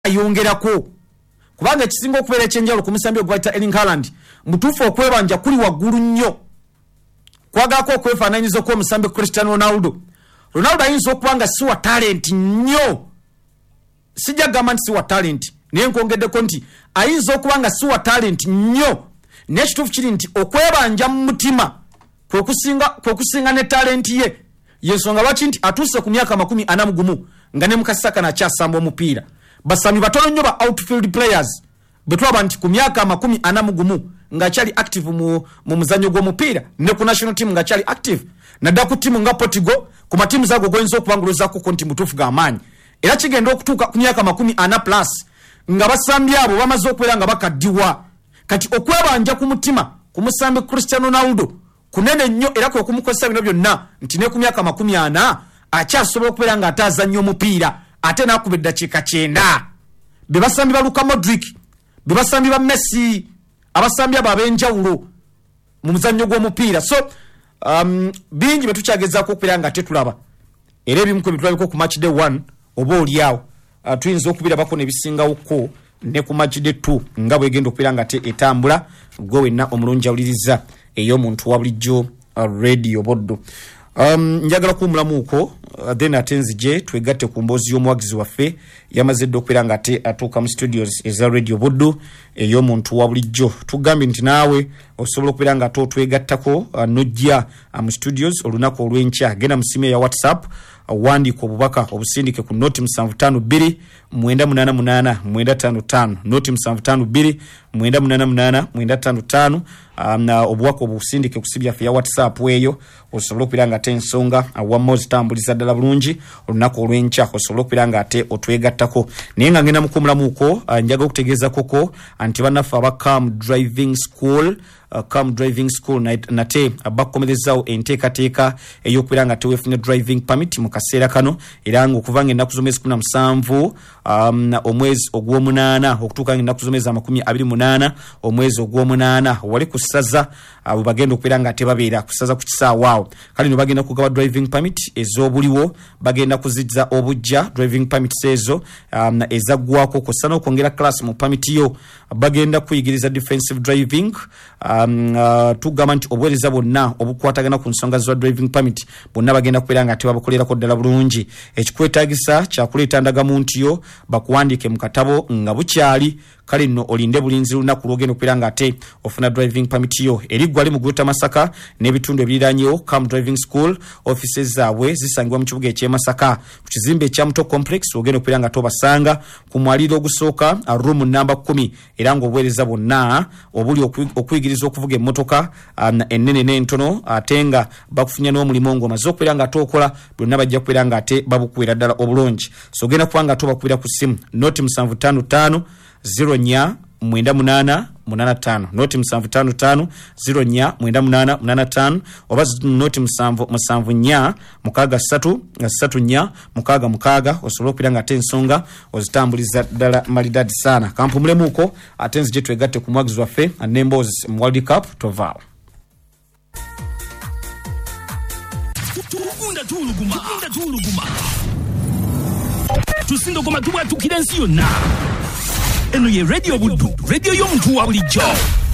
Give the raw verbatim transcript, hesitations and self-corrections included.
ayongerako kubanga kisinga okubeera ekyenjawulo ku musambi ogwayita Erling Haaland mutuufu okwebanja kuli waggulu nnyo kwagako okwefaananyiza okw'omusambi Cristiano Ronaldo. Ronaldo ayinza okuba nga si wa talent nnyo, sijja gamba nti si wa talent naye nkwongeddeko nti ayinza okuba nga si wa talent nnyo naye kituufu kiri nti okwebanja mu mutima kwekusinga ne talent ye yensonga lwaki nti atuuse ku myaka makumi ana mu gumu nga ne mukasaka nakyasamba omupiira. Basami batono nnyo ba outfield players betwaba nti ku myaka makumi ana mu gumu nga kyali active mu, mu muzanyo gw'omupiira ne ku national team nga kyali active nadda ku timu nga Portugal ku matimu zaago goyinza okubangulizaako ko nti mutuufu g'amaanyi era kigenda okutuuka ku myaka makumi ana plus nga basambi abo bamaze okubeera nga bakaddiwa. Kati okwebanja ku mutima ku musambi Cristiano Ronaldo kunene nnyo era kwe kumukozesa bino byonna nti ne ku myaka makumi ana akyasobola okubeera nga ataazannya omupiira ate n'akuba eddakiika kyenda. Be basambi ba Luka Modric, be basambi ba Messi, abasambi abo ab'enjawulo mu muzannyo gw'omupiira. So um, bingi bye tukyagezaako okubeera nga tetulaba era ebimu ku bitulabiko ku match day one oba oliawo uh, tuyinza okubirabako ne bisingawoko ne ku match day two nga bwegenda okubeera nga te etambula gwe wenna omulungi awuliriza ey'omuntu wa bulijjo uh, radio boddo. Um, njagala kuwumulamuuko uh, then atenzije twegatte ku mboozi y'omuwagizi waffe yamaze dde okubeera nga ate atuuka mu studios eza radio buddu ey'omuntu wa bulijjo. Tugambye nti naawe osobola okubeera nga ate otwegattako uh, nojja uh, mu studios olunaku olw'enkya. Genda mu simu ya WhatsApp uh, wandiika obubaka obusindike ku noti musanvu ttaano bbiri mwenda munaana munaana mwenda ttaano ttaano noti musanvu ttaano bbiri mwenda munaana munaana mwenda ttaano ttaano. Um, obubaka obusindike ku simu yaffe ya WhatsApp weeyo osobola okubeera nga ate ensonga awamu ozitambuliza ddala bulungi olunaku olw'enkya osobola okubeera nga ate otwegattako. Naye nga ngenda mukumulamuuko uh, njaga okutegeeza koko anti bannaffe aba Calm Driving School uh, Calm Driving School nate uh, bakomerezaawo enteekateeka ey'okubeera nga teweefunye driving permit mu kaseera kano era nga okuva nga ennaku z'omwezi kumi na musanvu um, omwezi ogw'omunaana okutuuka nga ennaku z'omwezi amakumi abiri munaana omwezi ogw'omunaana wali ku ssaza abo uh, bagenda okubeera nga tebabeera ku ssaza ku kisaawa awo kale no bagenda kugaba driving permit ez'obuliwo bagenda kuzijja obujja driving permits ezo um, ezaggwako kossa n'okwongera class mu permit yo bagenda kuyigiriza defensive driving um, uh, tugamba nti obuweereza bwonna obukwatagana ku nsonga za driving permit bonna bagenda kubeera nga tebabukolerako ddala bulungi. Ekikwetaagisa kyakuleeta ndagamu nti yo bakuwandiike mu katabo nga bukyali kale nno olinde bulinzi lunaku lwogenda okubeera nga ate ofuna driving permit yo. Eriggwa ali mu Guluta Masaka n'ebitundu ebiriranyewo Calm Driving School offices zaabwe zisangibwa mu kibuga eky'e Masaka ku kizimbe ekya Muto Complex ogenda okubeera nga tobasanga ku mwaliro ogusooka room namba kumi era ng'obuweereza bwonna obuli okuyigiriza okuvuga emmotoka um, ennene n'entono ate nga bakufunya n'omulimu ng'omaze okubeera nga tookola byonna bajja kubeera nga ate babukubeera ddala obulungi. So ogenda kuba nga tobakubira ku ssimu noti musanvu ttaano ttaano zero nya mwenda munaana munaana ttaano noti musanvu ttaano ttaano zero nya mwenda munaana munaana ttaano oba noti musanvu musanvu nya mukaaga ssatu ssatu nya mukaaga mukaaga osobola okubeera nga ate ensonga ozitambuliza ddala malidadi saana. Kampumulemuuko ate nzije twegatte ku muwagizi waffe n'emboozi mu World Cup tovaawo. Tukunda tuluguma tukunda tuluguma tusinda goma tuba tukira ensi yonna. Eno ye radio buddu radio y'omuntu wa bulijjo.